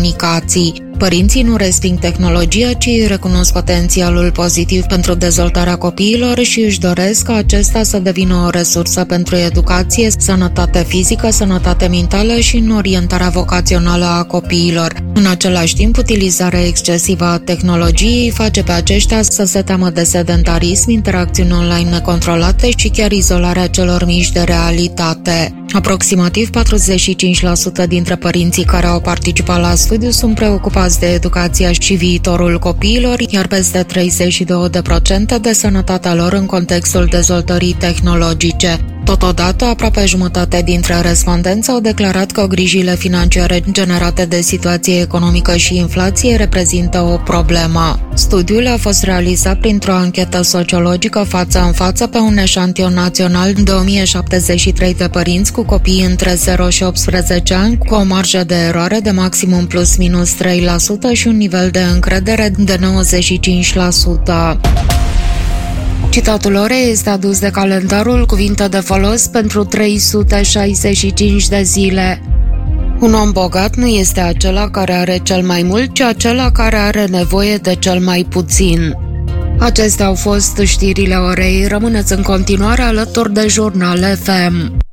comunicații. Părinții nu resping tehnologia, ci recunosc potențialul pozitiv pentru dezvoltarea copiilor și își doresc ca acesta să devină o resursă pentru educație, sănătate fizică, sănătate mentală și în orientarea vocațională a copiilor. În același timp, utilizarea excesivă a tehnologiei face pe aceștia să se teamă de sedentarism, interacțiuni online necontrolate și chiar izolarea celor mici de realitate. Aproximativ 45% dintre părinții care au participat la studiu sunt preocupați de educația și viitorul copiilor, iar peste 32% de sănătatea lor în contextul dezvoltării tehnologice. Totodată, aproape jumătate dintre respondenți au declarat că grijile financiare generate de situație economică și inflație reprezintă o problemă. Studiul a fost realizat printr-o anchetă sociologică față în față pe un eșantion național de 1073 de părinți cu copii între 0 și 18 ani, cu o marjă de eroare de maximum plus minus 3% și un nivel de încredere de 95%. Citatul orei este adus de calendarul Cuvinte de folos pentru 365 de zile. Un om bogat nu este acela care are cel mai mult, ci acela care are nevoie de cel mai puțin. Acestea au fost știrile orei. Rămâneți în continuare alături de Jurnal FM.